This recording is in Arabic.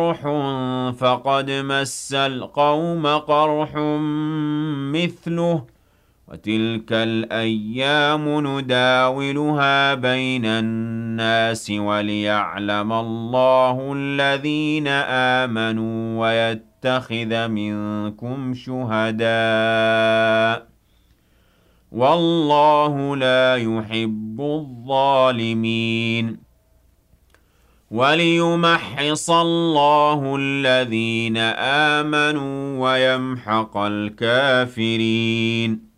قرح فقد مس القوم قرح مثله وتلك الأيام نداولها بين الناس وليعلم الله الذين آمنوا ويتخذ منكم شهداء والله لا يحب الظالمين وليمحص الله الذين آمنوا ويمحق الكافرين